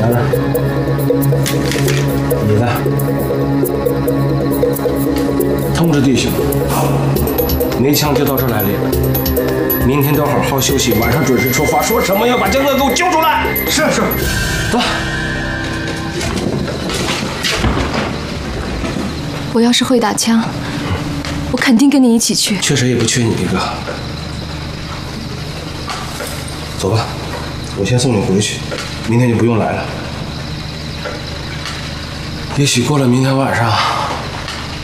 尝尝。你呢？通知弟兄，没枪就到这儿来练。明天都好好休息，晚上准时出发。说什么要把江哥给我救出来？是，走。 我要是会打枪，我肯定跟你一起去。 缺谁也不缺你一个。走吧，我先送你回去，明天就不用来了。也许过了明天晚上。